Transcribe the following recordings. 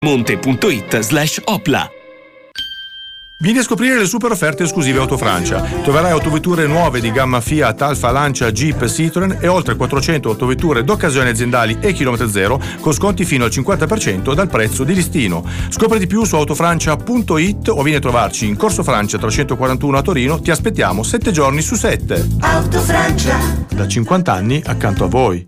monte.it/opla. Vieni a scoprire le super offerte esclusive Autofrancia. Troverai autovetture nuove di gamma Fiat, Alfa, Lancia, Jeep, Citroen e oltre 400 autovetture d'occasione aziendali e chilometro zero con sconti fino al 50% dal prezzo di listino. Scopri di più su autofrancia.it o vieni a trovarci in Corso Francia 341 a Torino. Ti aspettiamo 7 giorni su 7. Autofrancia. Da 50 anni accanto a voi.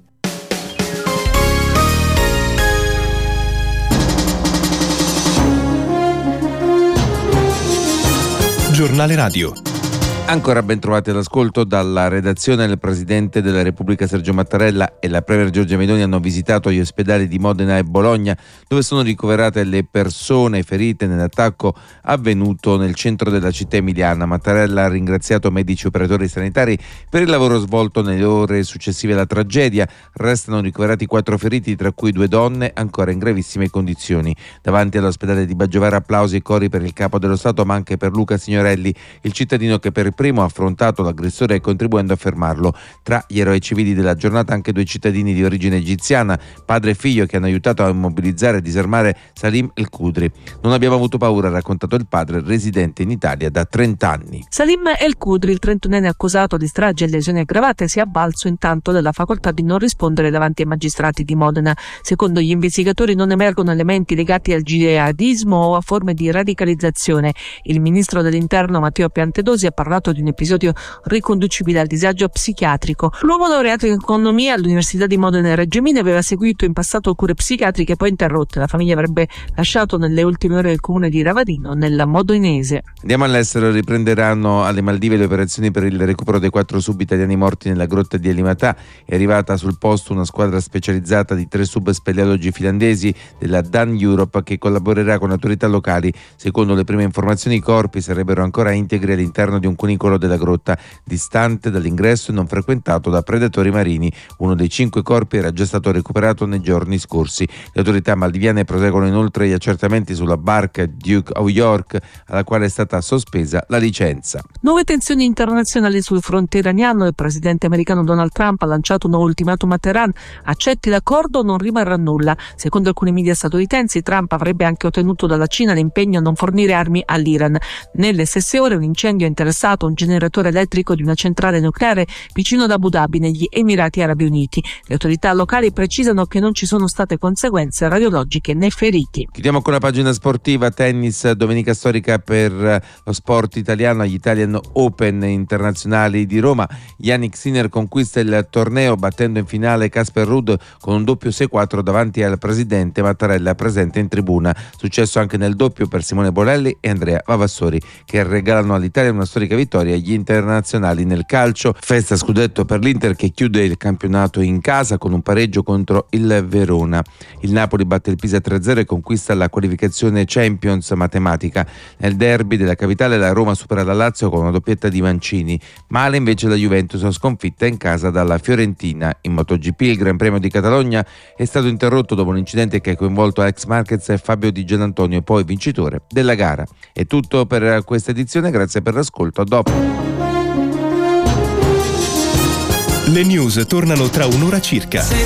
Giornale Radio. Ancora ben trovati all'ascolto. Dalla redazione il Presidente della Repubblica Sergio Mattarella e la Premier Giorgia Meloni hanno visitato gli ospedali di Modena e Bologna, dove sono ricoverate le persone ferite nell'attacco avvenuto nel centro della città emiliana. Mattarella ha ringraziato medici e operatori sanitari per il lavoro svolto nelle ore successive alla tragedia. Restano ricoverati 4 feriti, tra cui 2 donne ancora in gravissime condizioni. Davanti all'ospedale di Baggiovara applausi e cori per il Capo dello Stato, ma anche per Luca Signorelli, il cittadino che per primo ha affrontato l'aggressore contribuendo a fermarlo. Tra gli eroi civili della giornata anche 2 cittadini di origine egiziana, padre e figlio, che hanno aiutato a immobilizzare e disarmare Salim El Khudri. Non abbiamo avuto paura, ha raccontato il padre, residente in Italia da 30 anni. Salim El Khudri, il 31enne accusato di strage e lesioni aggravate, si è avvalso intanto della facoltà di non rispondere davanti ai magistrati di Modena. Secondo gli investigatori non emergono elementi legati al jihadismo o a forme di radicalizzazione. Il ministro dell'Interno Matteo Piantedosi ha parlato di un episodio riconducibile al disagio psichiatrico. L'uomo laureato in economia all'Università di Modena e Reggio Emilia aveva seguito in passato cure psichiatriche poi interrotte. La famiglia avrebbe lasciato nelle ultime ore il comune di Ravadino, nella Modenese. Andiamo all'estero. Riprenderanno alle Maldive le operazioni per il recupero dei 4 sub-italiani morti nella grotta di Alimatà. È arrivata sul posto una squadra specializzata di 3 subspeleologi finlandesi della Dan Europe che collaborerà con autorità locali. Secondo le prime informazioni, i corpi sarebbero ancora integri all'interno di un cunicolo della grotta, distante dall'ingresso e non frequentato da predatori marini. Uno dei 5 corpi era già stato recuperato nei giorni scorsi. Le autorità maldiviane proseguono inoltre gli accertamenti sulla barca Duke of York, alla quale è stata sospesa la licenza. Nuove tensioni internazionali sul fronte iraniano. Il presidente americano Donald Trump ha lanciato un nuovo ultimatum a Teheran: accetti l'accordo o non rimarrà nulla. Secondo alcuni media statunitensi, Trump avrebbe anche ottenuto dalla Cina l'impegno a non fornire armi all'Iran. Nelle stesse ore un incendio ha interessato un generatore elettrico di una centrale nucleare vicino ad Abu Dhabi, negli Emirati Arabi Uniti. Le autorità locali precisano che non ci sono state conseguenze radiologiche né feriti. Chiudiamo con la pagina sportiva. Tennis, domenica storica per lo sport italiano agli Italian Open internazionali di Roma. Jannik Sinner conquista il torneo battendo in finale Casper Ruud con un doppio 6-4 davanti al presidente Mattarella presente in tribuna. Successo anche nel doppio per Simone Bolelli e Andrea Vavassori, che regalano all'Italia una storica vittoria agli internazionali nel calcio. Festa scudetto per l'Inter, che chiude il campionato in casa con un pareggio contro il Verona. Il Napoli batte il Pisa 3-0 e conquista la qualificazione Champions matematica. Nel derby della capitale la Roma supera la Lazio con una doppietta di Mancini. Male invece la Juventus, sconfitta in casa dalla Fiorentina. In MotoGP il Gran Premio di Catalogna è stato interrotto dopo un incidente che ha coinvolto Alex Marquez e Fabio Di Gianantonio, poi vincitore della gara. È tutto per questa edizione, grazie per l'ascolto, a dopo. Le news tornano tra un'ora circa.